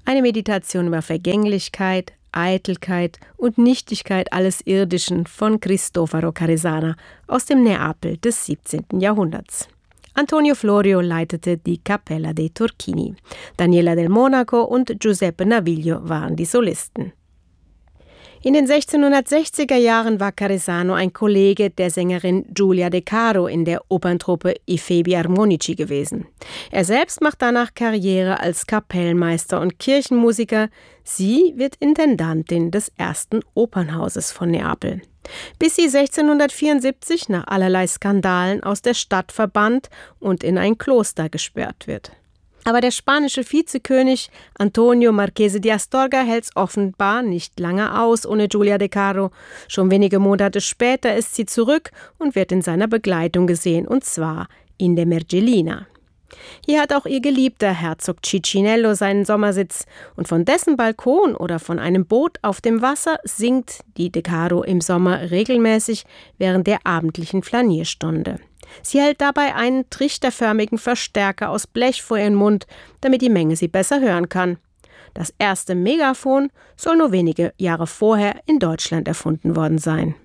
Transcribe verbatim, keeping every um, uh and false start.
Eine Meditation über Vergänglichkeit, Eitelkeit und Nichtigkeit alles Irdischen von Cristoforo Caresana aus dem Neapel des siebzehnten Jahrhunderts. Antonio Florio leitete die Cappella dei Turchini. Daniela del Monaco und Giuseppe Naviglio waren die Solisten. In den sechzehnhundertsechziger Jahren war Caresano ein Kollege der Sängerin Giulia De Caro in der Operntruppe I Febi Armonici gewesen. Er selbst macht danach Karriere als Kapellmeister und Kirchenmusiker. Sie wird Intendantin des ersten Opernhauses von Neapel. Bis sie sechzehnhundertvierundsiebzig nach allerlei Skandalen aus der Stadt verbannt und in ein Kloster gesperrt wird. Aber der spanische Vizekönig Antonio Marchese di Astorga hält es offenbar nicht lange aus ohne Giulia De Caro. Schon wenige Monate später ist sie zurück und wird in seiner Begleitung gesehen, und zwar in der Mergellina. Hier hat auch ihr geliebter Herzog Cicinello seinen Sommersitz, und von dessen Balkon oder von einem Boot auf dem Wasser singt die De Caro im Sommer regelmäßig während der abendlichen Flanierstunde. Sie hält dabei einen trichterförmigen Verstärker aus Blech vor ihren Mund, damit die Menge sie besser hören kann. Das erste Megafon soll nur wenige Jahre vorher in Deutschland erfunden worden sein.